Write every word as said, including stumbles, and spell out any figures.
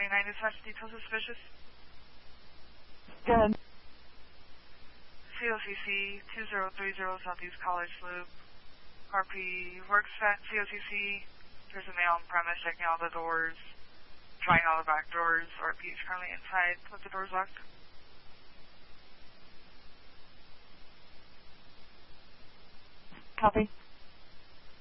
twenty-nine dispatch, detail suspicious. Go ahead. C O C C two zero three zero Southeast College Loop. R P works at C O C C. There's a male on premise checking all the doors, trying all the back doors. R P is currently inside with the doors locked. Copy.